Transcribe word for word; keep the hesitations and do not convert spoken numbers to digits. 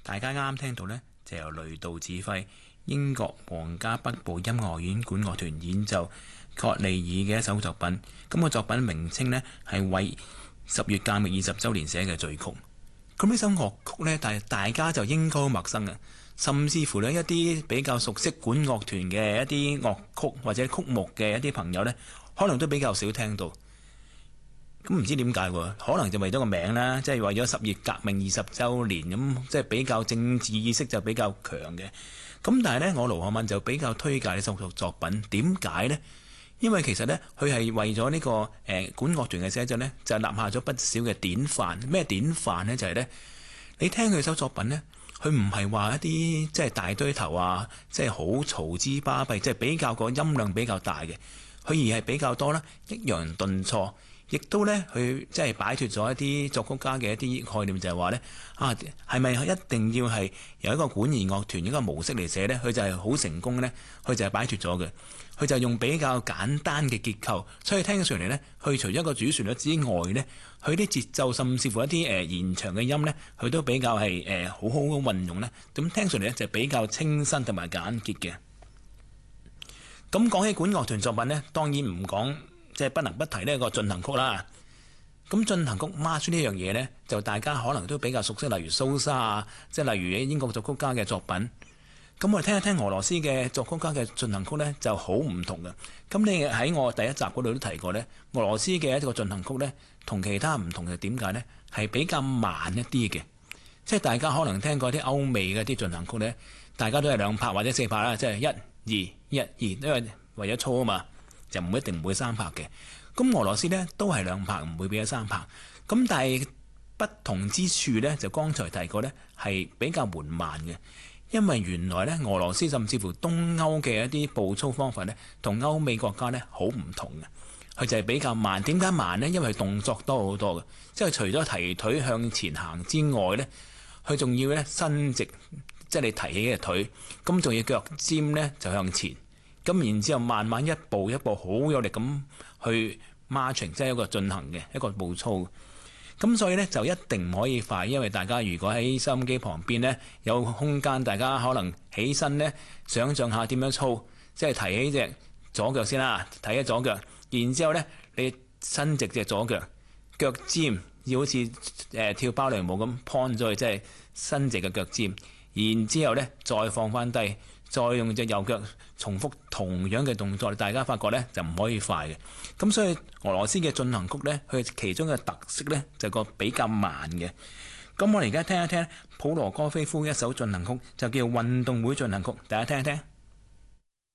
大家啱啱聽到呢，就由雷道指揮英國皇家北部音樂院管樂團演奏葛利爾嘅一首作品。咁、那個作品名稱呢，係為十月革命二十週年寫嘅序曲。咁呢首樂曲呢，但係大家就應該陌生啊，甚至乎呢，一啲比較熟悉管樂團嘅一啲樂曲或者曲目嘅一啲朋友呢，可能都比較少聽到。咁唔知點解喎？可能就為咗個名啦，即係為咗十月革命二十週年咁，即係比較政治意識就比較強嘅。咁但係呢，我盧漢文就比較推介呢首作品。點解呢？因為其實呢，佢係為咗呢、這個誒、呃、管樂團嘅寫作呢，就立下咗不少嘅典範。咩典範呢？就係、是、呢，你聽佢首作品呢，佢唔係話一啲即係大堆頭啊，即係好嘈之巴閉，即係比較個音量比較大嘅。佢而係比較多啦，抑揚頓挫。亦都咧，佢即係擺脱咗一啲作曲家嘅一啲概念，就係話咧啊，係咪一定要係由一個管弦樂團一個模式嚟寫咧？佢就係好成功咧，佢就係擺脱咗嘅。佢就係用比較簡單嘅結構，所以聽上嚟咧，佢除咗一個主旋律之外咧，佢啲節奏甚至乎一啲誒、呃、延長嘅音咧，佢都比較係誒、呃、好好咁運用咧。咁聽上嚟咧就比較清新同埋簡潔嘅。咁講起管樂團作品咧，當然唔講。即係不能不提呢個進行曲啦。咁進行曲 March 呢樣嘢呢，就大家可能都比較熟悉，例如蘇莎啊，即係例如英國作曲家嘅作品。咁我哋聽一聽俄羅斯嘅作曲家嘅進行曲呢，就好唔同嘅。咁你喺我第一集嗰度都提過呢，俄羅斯嘅一個進行曲呢，同其他唔同嘅點解呢？係比較慢一啲嘅。即係大家可能聽過啲歐美嘅啲進行曲呢，大家都係兩拍或者四拍啦，即係一二一二，因為為咗粗啊嘛。就唔一定唔會三拍嘅，咁俄羅斯呢都係兩拍，唔會俾咗三拍。咁但係不同之處呢，就剛才提過呢，係比較緩慢嘅，因為原來呢，俄羅斯甚至乎東歐嘅一啲步操方法呢，同歐美國家呢好唔同嘅。佢就係比較慢。點解慢呢？因為動作多好多嘅，即係除咗提腿向前行之外呢，佢仲要呢伸直，即係你提起嘅腿，咁仲要腳尖呢就向前。咁然之後，慢慢一步一步好有力咁去 marching，即係一個進行嘅一個步操。咁所以呢，就一定唔可以快，因為大家如果喺收音機旁邊呢，有空間，大家可能起身呢，想像下點樣操，即係提起隻左腳先啦，提起左腳，然之後呢，你伸直隻左腳，腳尖要好似誒、呃、跳芭蕾舞咁 point 咗去，即係伸直嘅腳尖，然之後呢，再放翻低。再用隻右腳重複同樣嘅動作，大家發覺呢就唔可以快嘅。咁所以俄羅斯嘅進行曲呢，佢其中嘅特色呢，就係個比較慢嘅。咁我哋而家聽一聽普羅戈菲夫一首進行曲，就叫運動會進行曲，大家聽一聽。